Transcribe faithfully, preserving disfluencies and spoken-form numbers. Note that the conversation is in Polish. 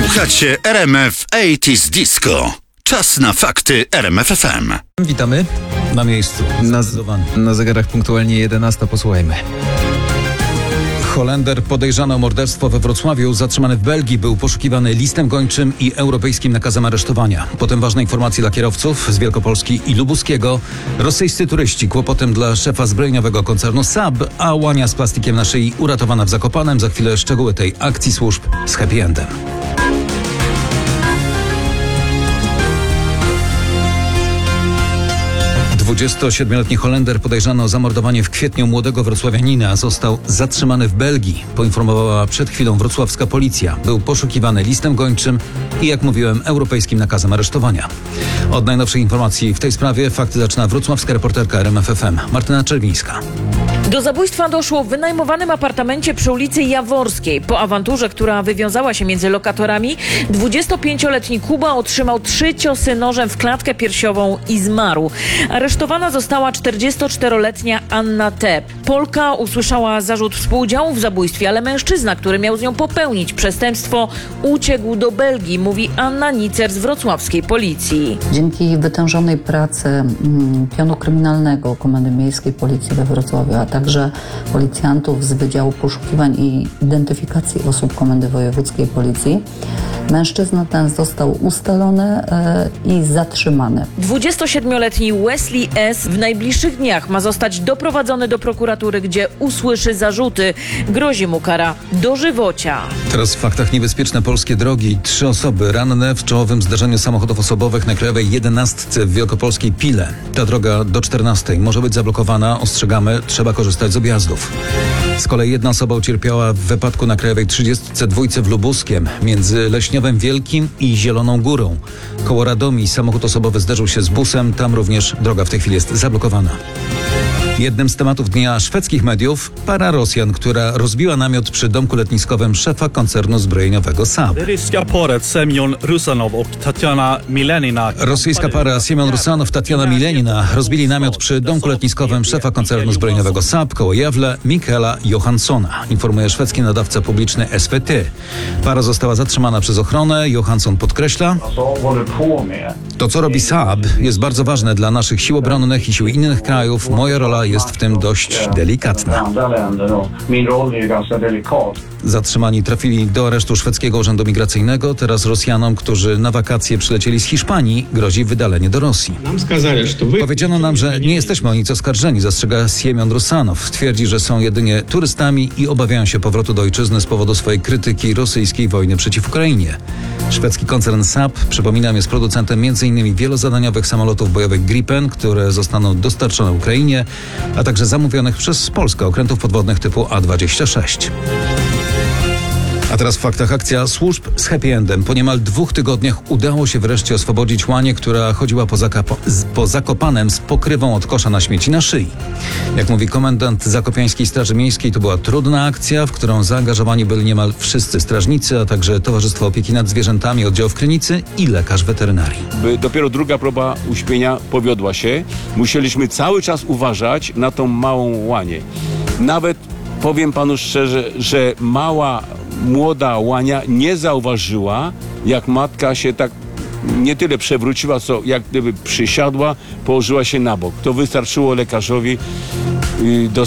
Słuchacie R M F osiemdziesiąt Disco. Czas na fakty R M F F M. Witamy na miejscu. Na, na zegarach punktualnie jedenasta. Posłuchajmy. Holender podejrzany o morderstwo we Wrocławiu, zatrzymany w Belgii, był poszukiwany listem gończym i europejskim nakazem aresztowania. Potem ważne informacje dla kierowców z Wielkopolski i Lubuskiego. Rosyjscy turyści kłopotem dla szefa zbrojeniowego koncernu Saab, a łania z plastikiem na szyi uratowana w Zakopanem. Za chwilę szczegóły tej akcji służb z happy endem. dwudziestosiedmioletni Holender podejrzany o zamordowanie w kwietniu młodego wrocławianina został zatrzymany w Belgii, poinformowała przed chwilą wrocławska policja. Był poszukiwany listem gończym i, jak mówiłem, europejskim nakazem aresztowania. Od najnowszych informacji w tej sprawie fakty zaczyna wrocławska reporterka R M F F M Martyna Czerwińska. Do zabójstwa doszło w wynajmowanym apartamencie przy ulicy Jaworskiej. Po awanturze, która wywiązała się między lokatorami, dwudziestopięcioletni Kuba otrzymał trzy ciosy nożem w klatkę piersiową i zmarł. Aresztowana została czterdziestoczteroletnia Anna T. Polka usłyszała zarzut współudziału w zabójstwie, ale mężczyzna, który miał z nią popełnić przestępstwo, uciekł do Belgii, mówi Anna Nicer z wrocławskiej policji. Dzięki wytężonej pracy mm, pionu kryminalnego Komendy Miejskiej Policji we Wrocławiu, a także policjantów z Wydziału Poszukiwań i Identyfikacji Osób Komendy Wojewódzkiej Policji, mężczyzna ten został ustalony e, i zatrzymany. dwudziestosiedmioletni Wesley S. w najbliższych dniach ma zostać doprowadzony do prokuratury, gdzie usłyszy zarzuty. Grozi mu kara dożywocia. Teraz w faktach niebezpieczne polskie drogi. Trzy osoby ranne w czołowym zdarzeniu samochodów osobowych na krajowej jedenastce w wielkopolskiej Pile. Ta droga do czternastej może być zablokowana. Ostrzegamy, trzeba korzystać z objazdów. Z kolei jedna osoba ucierpiała w wypadku na krajowej trzydziestce dwójce w Lubuskiem między Leśniowem Wielkim i Zieloną Górą. Koło Radomii samochód osobowy zderzył się z busem. Tam również droga w tej chwili jest zablokowana. Jednym z tematów dnia szwedzkich mediów para Rosjan, która rozbiła namiot przy domku letniskowym szefa koncernu zbrojeniowego Saab. Rosyjska para Semyon Rusanow, Tatiana Milenina rozbili namiot przy domku letniskowym szefa koncernu zbrojeniowego Saab koło Jawle, Michaela Johanssona, informuje szwedzki nadawca publiczny S V T. Para została zatrzymana przez ochronę. Johansson podkreśla: to, co robi Saab, jest bardzo ważne dla naszych sił obronnych i sił innych krajów. Moja rola jest w tym dość delikatna. Zatrzymani trafili do aresztu szwedzkiego urzędu migracyjnego. Teraz Rosjanom, którzy na wakacje przylecieli z Hiszpanii, grozi wydalenie do Rosji. Powiedziano nam, że nie jesteśmy o nic oskarżeni, zastrzega Semyon Rusanow. Twierdzi, że są jedynie turystami i obawiają się powrotu do ojczyzny z powodu swojej krytyki rosyjskiej wojny przeciw Ukrainie. Szwedzki koncern Saab, przypominam, jest producentem między innymi wielozadaniowych samolotów bojowych Gripen, które zostaną dostarczone Ukrainie, a także zamówionych przez Polskę okrętów podwodnych typu A dwadzieścia sześć. A teraz w faktach akcja służb z happy endem. Po niemal dwóch tygodniach udało się wreszcie oswobodzić łanię, która chodziła po, Zakapo- po Zakopanem z pokrywą od kosza na śmieci na szyi. Jak mówi komendant Zakopiańskiej Straży Miejskiej, to była trudna akcja, w którą zaangażowani byli niemal wszyscy strażnicy, a także Towarzystwo Opieki nad Zwierzętami, oddział w Krynicy i lekarz weterynarii. Dopiero druga próba uśpienia powiodła się. Musieliśmy cały czas uważać na tą małą łanię. Nawet powiem panu szczerze, że mała młoda łania nie zauważyła, jak matka się tak nie tyle przewróciła, co jak gdyby przysiadła, położyła się na bok. To wystarczyło lekarzowi do